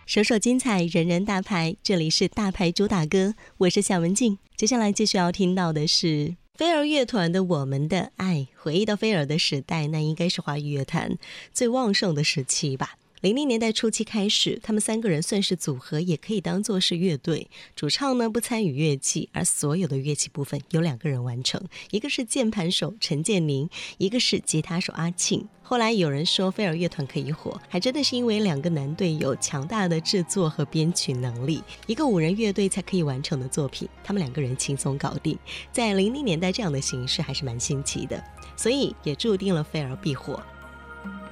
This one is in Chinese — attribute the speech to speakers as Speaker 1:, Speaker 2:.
Speaker 1: 首首精彩，人人大牌，这里是大牌主打歌，我是夏文静。接下来继续要听到的是飞儿乐团的《我们的爱》。回忆到飞儿的时代，那应该是华语乐坛最旺盛的时期吧。00年代初期开始，他们3个人算是组合，也可以当作是乐队。主唱呢不参与乐器，而所有的乐器部分由2个人完成，一个是键盘手陈建宁，一个是吉他手阿庆。后来有人说飞儿乐团可以火，还真的是因为2个男队有强大的制作和编曲能力，一个5人乐队才可以完成的作品，他们2个人轻松搞定。在00年代这样的形式还是蛮新奇的，所以也注定了飞儿必火。